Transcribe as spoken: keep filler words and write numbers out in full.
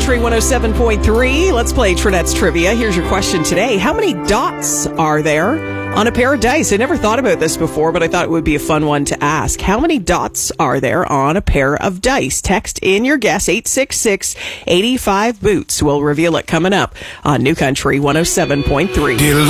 Country one oh seven point three. Let's play Trinette's Trivia. Here's your question today. How many dots are there on a pair of dice? I never thought about this before, but I thought it would be a fun one to ask. How many dots are there on a pair of dice? Text in your guess, eight six six, eight five, boots. We'll reveal it coming up on New Country one oh seven point three.